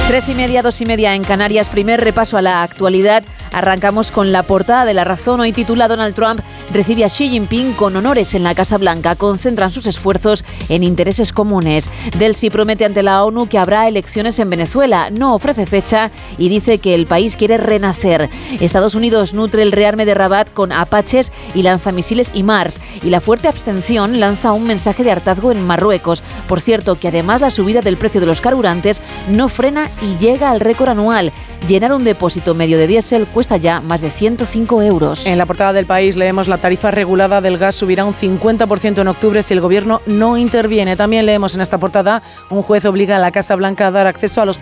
3:30, 2:30 en Canarias. Primer repaso a la actualidad. Arrancamos con la portada de La Razón. Hoy titula: Donald Trump recibe a Xi Jinping con honores en la Casa Blanca. Concentran sus esfuerzos en intereses comunes. Delcy promete ante la ONU que habrá elecciones en Venezuela. No ofrece fecha y dice que el país quiere renacer. Estados Unidos nutre el rearme de Rabat con Apaches y lanzamisiles HIMARS. Y la fuerte abstención lanza un mensaje de hartazgo en Marruecos. Por cierto, que además la subida del precio de los carburantes no frena y llega al récord anual. Llenar un depósito medio de diésel cuesta ya más de 105 euros. En la portada del País leemos: la tarifa regulada del gas subirá un 50% en octubre si el gobierno no interviene. También leemos en esta portada: un juez obliga a la Casa Blanca a dar acceso a los